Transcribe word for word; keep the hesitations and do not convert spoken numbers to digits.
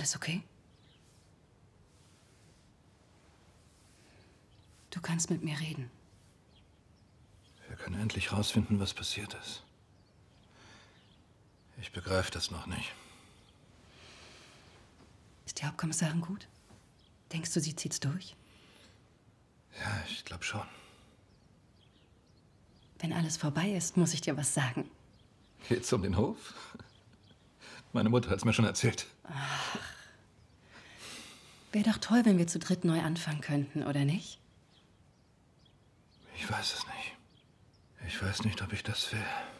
Alles okay? Du kannst mit mir reden. Wir können endlich rausfinden, was passiert ist. Ich begreife das noch nicht. Ist die Hauptkommissarin gut? Denkst du, sie zieht's durch? Ja, ich glaube schon. Wenn alles vorbei ist, muss ich dir was sagen. Geht's um den Hof? Meine Mutter hat's mir schon erzählt. Ach. Wäre doch toll, wenn wir zu dritt neu anfangen könnten, oder nicht? Ich weiß es nicht. Ich weiß nicht, ob ich das will.